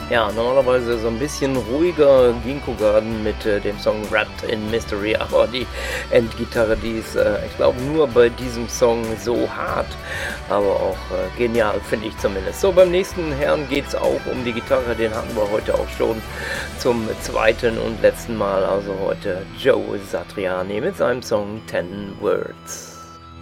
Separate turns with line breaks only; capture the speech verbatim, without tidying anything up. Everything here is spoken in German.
Ja, normalerweise so ein bisschen ruhiger Ginkgo Garden mit äh, dem Song Wrapped in Mystery, aber die Endgitarre, die ist, äh, ich glaube, nur bei diesem Song so hart, aber auch äh, genial, finde ich zumindest. So, beim nächsten Herrn geht es auch um die Gitarre, den hatten wir heute auch schon zum zweiten und letzten Mal, also heute Joe Satriani mit seinem Song Ten Words.